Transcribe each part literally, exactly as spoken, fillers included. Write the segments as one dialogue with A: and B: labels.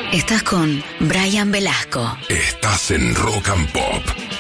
A: Estás con Brian Velasco.
B: Estás en Rock and Pop.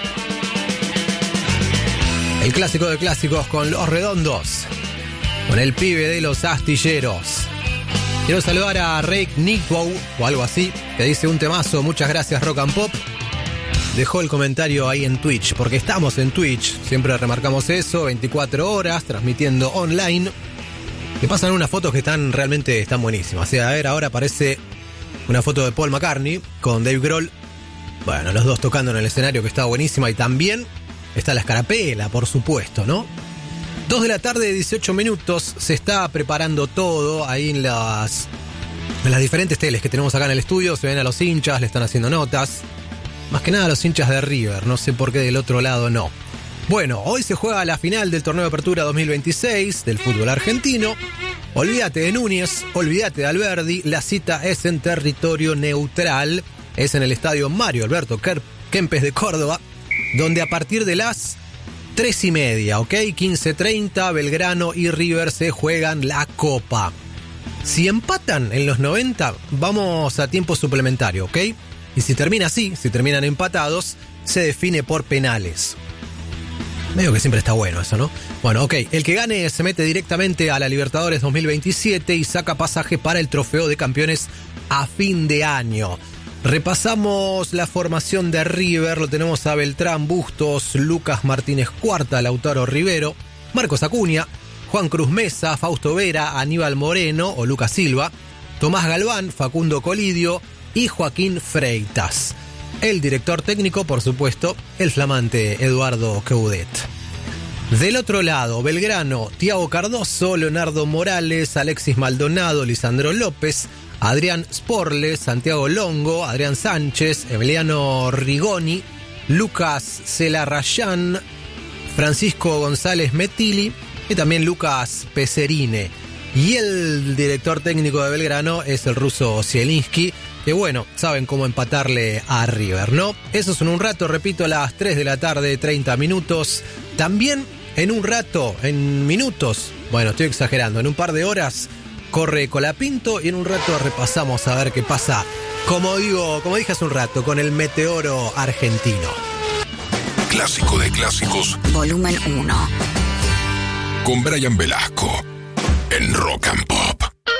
C: El clásico de clásicos con Los Redondos, con el pibe de los astilleros. Quiero saludar a Rake Nickbow o algo así, que dice un temazo, muchas gracias Rock and Pop. Dejó el comentario ahí en Twitch, porque estamos en Twitch, siempre remarcamos eso, veinticuatro horas, transmitiendo online. Que pasan unas fotos que están realmente están buenísimas. O sea, a ver, ahora aparece una foto de Paul McCartney con Dave Grohl. Bueno, los dos tocando en el escenario, que está buenísima. Y también está la escarapela, por supuesto, ¿no? Dos de la tarde, dieciocho minutos. Se está preparando todo ahí en las, en las diferentes teles que tenemos acá en el estudio. Se ven a los hinchas, le están haciendo notas. Más que nada a los hinchas de River. No sé por qué del otro lado no. Bueno, hoy se juega la final del Torneo de Apertura dos mil veintiséis del fútbol argentino. Olvídate de Núñez, olvídate de Alberdi. La cita es en territorio neutral. Es en el estadio Mario Alberto Kempes de Córdoba, donde a partir de las tres y media, ¿ok? quince treinta, Belgrano y River se juegan la Copa. Si empatan en los noventa, vamos a tiempo suplementario, ¿ok? Y si termina así, si terminan empatados, se define por penales. Medio que siempre está bueno eso, ¿no? Bueno, ok, el que gane se mete directamente a la Libertadores dos mil veintisiete y saca pasaje para el Trofeo de Campeones a fin de año. Repasamos la formación de River, lo tenemos a Beltrán, Bustos, Lucas Martínez Cuarta, Lautaro Rivero, Marcos Acuña, Juan Cruz Mesa, Fausto Vera, Aníbal Moreno o Lucas Silva, Tomás Galván, Facundo Colidio y Joaquín Freitas. El director técnico, por supuesto, el flamante Eduardo Coudet. Del otro lado, Belgrano, Thiago Cardoso, Leonardo Morales, Alexis Maldonado, Lisandro López, Adrián Sporle, Santiago Longo, Adrián Sánchez, Emiliano Rigoni, Lucas Celarrayán, Francisco González Metilli y también Lucas Pecerine. Y el director técnico de Belgrano es el ruso Zielinski, que bueno, saben cómo empatarle a River, ¿no? Eso es en un rato, repito, a las tres de la tarde, treinta minutos. También en un rato, en minutos, bueno, estoy exagerando, en un par de horas corre Colapinto y en un rato repasamos a ver qué pasa, como digo, como dije hace un rato, con el meteoro argentino.
B: Clásico de clásicos.
A: Volumen uno.
B: Con Brian Velasco en Rock and Pop.